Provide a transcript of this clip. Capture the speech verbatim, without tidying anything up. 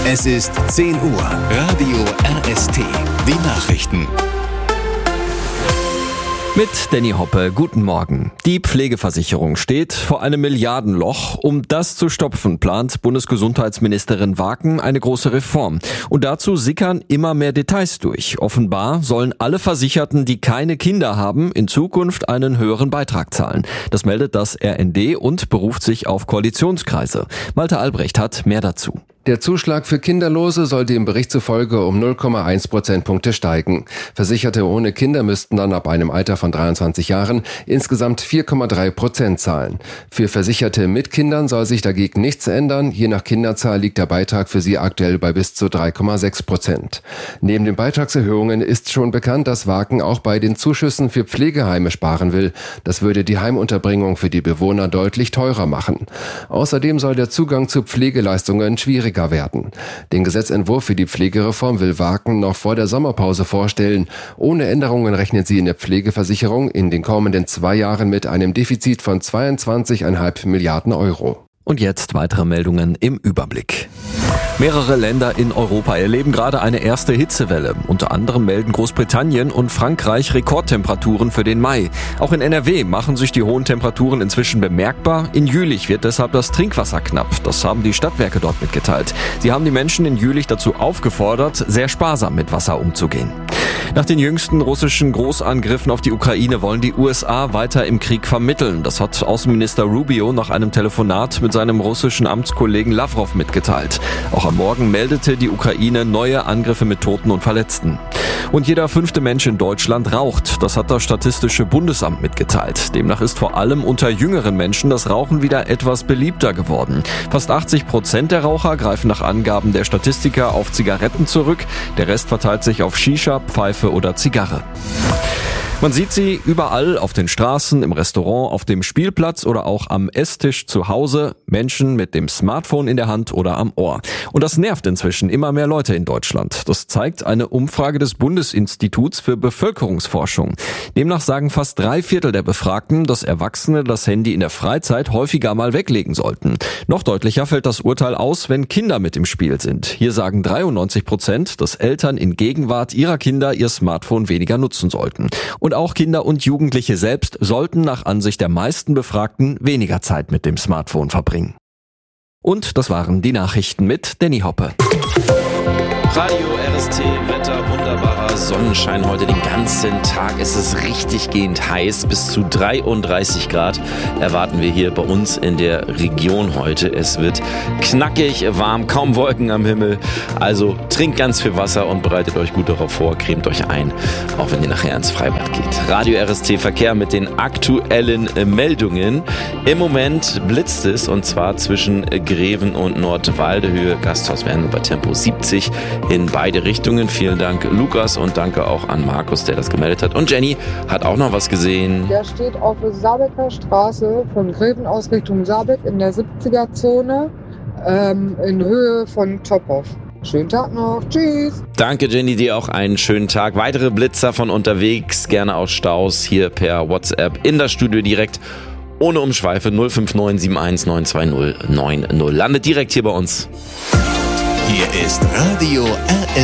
Es ist zehn Uhr. Radio R S T. Die Nachrichten. Mit Danny Hoppe, guten Morgen. Die Pflegeversicherung steht vor einem Milliardenloch. Um das zu stopfen, plant Bundesgesundheitsministerin Waken eine große Reform. Und dazu sickern immer mehr Details durch. Offenbar sollen alle Versicherten, die keine Kinder haben, in Zukunft einen höheren Beitrag zahlen. Das meldet das R N D und beruft sich auf Koalitionskreise. Malte Albrecht hat mehr dazu. Der Zuschlag für Kinderlose soll dem Bericht zufolge um null Komma eins Prozentpunkte steigen. Versicherte ohne Kinder müssten dann ab einem Alter von dreiundzwanzig Jahren insgesamt vier Komma drei Prozent zahlen. Für Versicherte mit Kindern soll sich dagegen nichts ändern. Je nach Kinderzahl liegt der Beitrag für sie aktuell bei bis zu drei Komma sechs Prozent. Neben den Beitragserhöhungen ist schon bekannt, dass Waken auch bei den Zuschüssen für Pflegeheime sparen will. Das würde die Heimunterbringung für die Bewohner deutlich teurer machen. Außerdem soll der Zugang zu Pflegeleistungen schwierig werden. Den Gesetzentwurf für die Pflegereform will Waken noch vor der Sommerpause vorstellen. Ohne Änderungen rechnet sie in der Pflegeversicherung in den kommenden zwei Jahren mit einem Defizit von zweiundzwanzig Komma fünf Milliarden Euro. Und jetzt weitere Meldungen im Überblick. Mehrere Länder in Europa erleben gerade eine erste Hitzewelle. Unter anderem melden Großbritannien und Frankreich Rekordtemperaturen für den Mai. Auch in N R W machen sich die hohen Temperaturen inzwischen bemerkbar. In Jülich wird deshalb das Trinkwasser knapp. Das haben die Stadtwerke dort mitgeteilt. Sie haben die Menschen in Jülich dazu aufgefordert, sehr sparsam mit Wasser umzugehen. Nach den jüngsten russischen Großangriffen auf die Ukraine wollen die U S A weiter im Krieg vermitteln. Das hat Außenminister Rubio nach einem Telefonat mit seinem russischen Amtskollegen Lavrov mitgeteilt. Auch am Morgen meldete die Ukraine neue Angriffe mit Toten und Verletzten. Und jeder fünfte Mensch in Deutschland raucht. Das hat das Statistische Bundesamt mitgeteilt. Demnach ist vor allem unter jüngeren Menschen das Rauchen wieder etwas beliebter geworden. Fast achtzig Prozent der Raucher greifen nach Angaben der Statistiker auf Zigaretten zurück. Der Rest verteilt sich auf Shisha, Pfeife oder Zigarre. Man sieht sie überall, auf den Straßen, im Restaurant, auf dem Spielplatz oder auch am Esstisch zu Hause. Menschen mit dem Smartphone in der Hand oder am Ohr. Und das nervt inzwischen immer mehr Leute in Deutschland. Das zeigt eine Umfrage des Bundesinstituts für Bevölkerungsforschung. Demnach sagen fast drei Viertel der Befragten, dass Erwachsene das Handy in der Freizeit häufiger mal weglegen sollten. Noch deutlicher fällt das Urteil aus, wenn Kinder mit im Spiel sind. Hier sagen dreiundneunzig Prozent, dass Eltern in Gegenwart ihrer Kinder ihr Smartphone weniger nutzen sollten. Und auch Kinder und Jugendliche selbst sollten nach Ansicht der meisten Befragten weniger Zeit mit dem Smartphone verbringen. Und das waren die Nachrichten mit Danny Hoppe. Radio R S T, Wetter, wunderbarer Sonnenschein heute den ganzen Tag. Es ist richtig gehend heiß, bis zu dreiunddreißig Grad erwarten wir hier bei uns in der Region heute. Es wird knackig warm, kaum Wolken am Himmel. Also trinkt ganz viel Wasser und bereitet euch gut darauf vor, cremt euch ein, auch wenn ihr nachher ins Freibad geht. Radio R S T Verkehr mit den aktuellen Meldungen. Im Moment blitzt es und zwar zwischen Greven und Nordwaldehöhe. Gasthaus werden bei Tempo siebzig in beide Richtungen. Vielen Dank, Lukas, und danke auch an Markus, der das gemeldet hat. Und Jenny hat auch noch was gesehen. Der steht auf der Saarbecker Straße von Greven aus Richtung Saarbeck in der siebziger-Zone ähm, in Höhe von Tophoff. Schönen Tag noch. Tschüss. Danke, Jenny, dir auch einen schönen Tag. Weitere Blitzer von unterwegs, gerne aus Staus, hier per WhatsApp in das Studio direkt. Ohne Umschweife null fünf neun sieben eins neun zwei null neun null. Landet direkt hier bei uns. Hier ist Radio R S T.